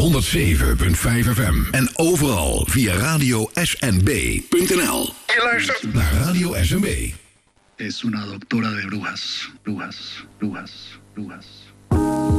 107.5 FM. En overal via radiosnb.nl. Je luistert naar Radio SNB. Es una doctora de brujas, brujas, brujas, brujas.